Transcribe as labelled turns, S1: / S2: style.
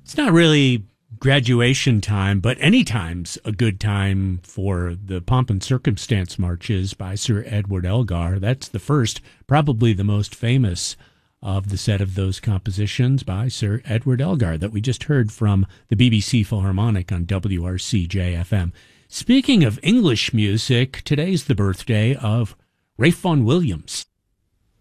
S1: It's not really graduation time, but any time's a good time for the Pomp and Circumstance marches by Sir Edward Elgar. That's the first, probably the most famous of the set of those compositions by Sir Edward Elgar that we just heard from the BBC Philharmonic on WRC-JFM. Speaking of English music, today's the birthday of Ralph Vaughan Williams.